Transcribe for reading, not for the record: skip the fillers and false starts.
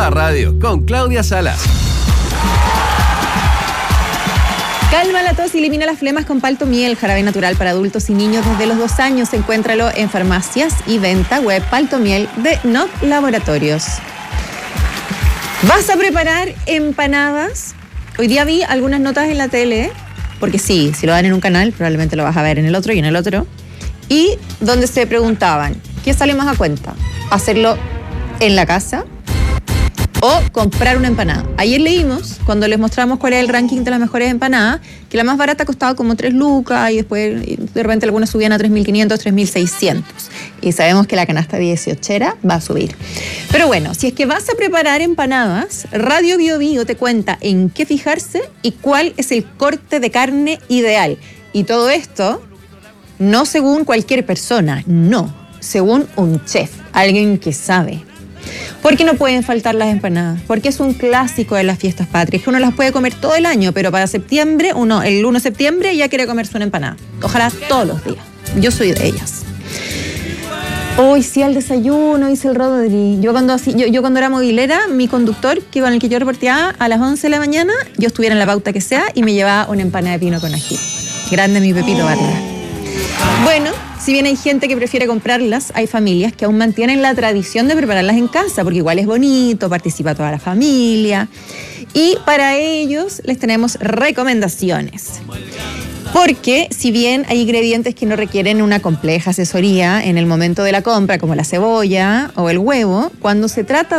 La Radio con Claudia Salas. Calma la tos y elimina las flemas con Paltomiel, jarabe natural para adultos y niños desde los 2 años. Encuéntralo en farmacias y venta web. Paltomiel de NOC Laboratorios. ¿Vas a preparar empanadas? Hoy día vi algunas notas en la tele, porque sí, si lo dan en un canal, probablemente lo vas a ver en el otro y en el otro, y donde se preguntaban, ¿qué sale más a cuenta? ¿Hacerlo en la casa o comprar una empanada? Ayer leímos, cuando les mostramos cuál es el ranking de las mejores empanadas, que la más barata costaba como 3 lucas y después de repente algunas subían a 3.500, 3.600. Y sabemos que la canasta 18era va a subir. Pero bueno, si es que vas a preparar empanadas, Radio Bio Bio te cuenta en qué fijarse y cuál es el corte de carne ideal. Y todo esto no según cualquier persona, no, según un chef, alguien que sabe. ¿Por qué no pueden faltar las empanadas? Porque es un clásico de las fiestas patrias, que uno las puede comer todo el año, pero para septiembre, el 1 de septiembre ya quiere comerse una empanada. Ojalá todos los días. Yo soy de ellas. Hoy sí al desayuno hice el Rodri. Yo cuando era movilera, mi conductor, con el que yo reporteaba a las 11 de la mañana, yo estuviera en la pauta que sea y me llevaba una empanada de pino con ají. Grande mi Pepito Bárbara. Bueno, si bien hay gente que prefiere comprarlas, hay familias que aún mantienen la tradición de prepararlas en casa, porque igual es bonito, participa toda la familia. Y para ellos les tenemos recomendaciones. Porque si bien hay ingredientes que no requieren una compleja asesoría en el momento de la compra, como la cebolla o el huevo, cuando se trata